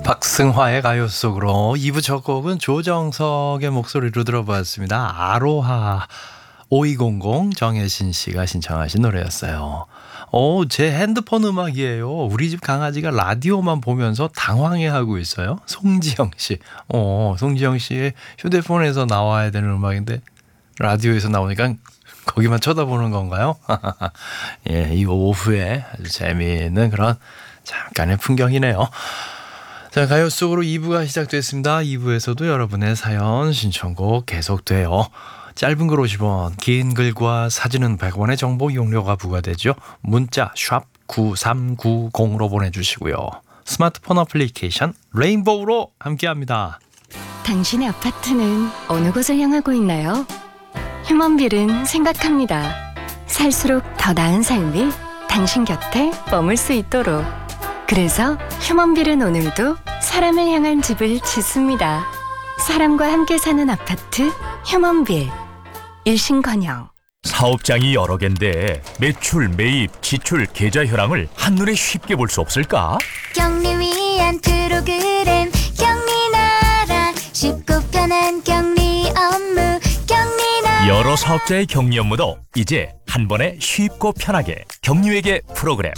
박승화의 가요 속으로 2부 첫 곡은 조정석의 목소리로 들어봤습니다. 아로하 5200 정혜신 씨가 신청하신 노래였어요. 제 핸드폰 음악이에요. 우리 집 강아지가 라디오만 보면서 당황해하고 있어요. 송지영 씨. 송지영 씨의 휴대폰에서 나와야 되는 음악인데 라디오에서 나오니까 거기만 쳐다보는 건가요? 예, 이 오후에 아주 재미있는 그런 잠깐의 풍경이네요. 자, 가요 속으로 2부가 시작됐습니다. 2부에서도 여러분의 사연 신청곡 계속돼요. 짧은 글 50원, 긴 글과 사진은 100원의 정보 이용료가 부과되죠. 문자 샵 9390으로 보내주시고요. 스마트폰 어플리케이션 레인보우로 함께합니다. 당신의 아파트는 어느 곳을 향하고 있나요? 휴먼빌은 생각합니다. 살수록 더 나은 삶이 당신 곁에 머물 수 있도록. 그래서 휴먼빌은 오늘도 사람을 향한 집을 짓습니다. 사람과 함께 사는 아파트 휴먼빌. 일신건영. 사업장이 여러 갠데 매출, 매입, 지출, 계좌 현황을 한눈에 쉽게 볼 수 없을까? 격리 위한 프로그램 격리나라 쉽고 편한 격리 업무 격리나라. 여러 사업자의 격리 업무도 이제 한 번에 쉽고 편하게 격리회계 프로그램